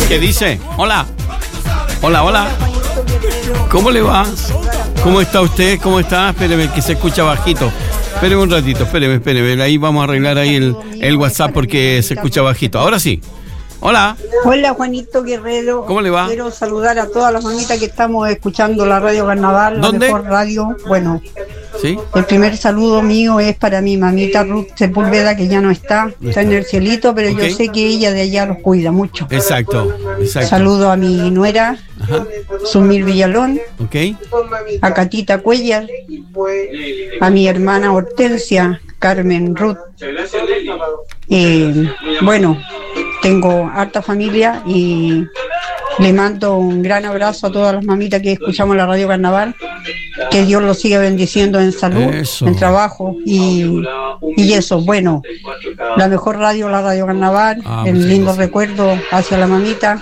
¿Qué dice? Hola. Hola. ¿Cómo le va? ¿Cómo está usted? ¿Cómo está? Espéreme, que se escucha bajito. Espéreme un ratito, espéreme. Ahí vamos a arreglar ahí el WhatsApp porque se escucha bajito. Ahora sí. Hola. Hola, Juanito Guerrero. ¿Cómo le va? Quiero saludar a todas las mamitas que estamos escuchando la Radio Carnaval, ¿Dónde? la mejor radio. Bueno, ¿Sí? el primer saludo mío es para mi mamita Ruth Sepúlveda, que ya no está en el cielito, pero Ok. yo sé que ella de allá los cuida mucho. Exacto. Saludo a mi nuera, Ajá. Sumir Villalón, Ok. a Catita Cuellar, a mi hermana Hortensia, Carmen Ruth. Bueno, tengo harta familia y le mando un gran abrazo a todas las mamitas que escuchamos la Radio Carnaval. Que Dios los siga bendiciendo en salud, Eso. en trabajo y eso. Bueno, la mejor radio, la Radio Carnaval, el lindo recuerdo hacia la mamita.